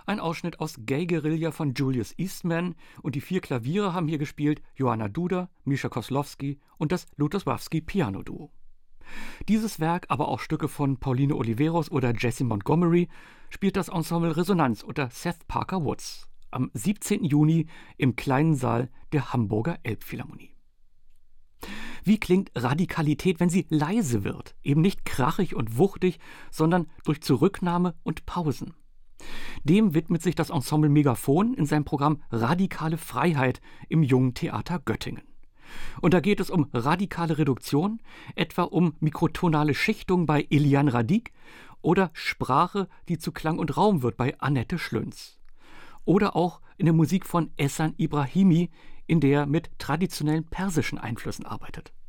Ein Ausschnitt aus Gay Guerilla von Julius Eastman und die 4 Klaviere haben hier gespielt Joanna Duda, Misha Koslowski und das Lutosławski Piano Duo. Dieses Werk, aber auch Stücke von Pauline Oliveros oder Jessie Montgomery, spielt das Ensemble Resonanz unter Seth Parker Woods am 17. Juni im kleinen Saal der Hamburger Elbphilharmonie. Wie klingt Radikalität, wenn sie leise wird? Eben nicht krachig und wuchtig, sondern durch Zurücknahme und Pausen. Dem widmet sich das Ensemble Megaphon in seinem Programm Radikale Freiheit im Jungen Theater Göttingen. Und da geht es um radikale Reduktion, etwa um mikrotonale Schichtung bei Elian Radic oder Sprache, die zu Klang und Raum wird bei Annette Schlünz. Oder auch in der Musik von Ehsan Ibrahimi, in der er mit traditionellen persischen Einflüssen arbeitet.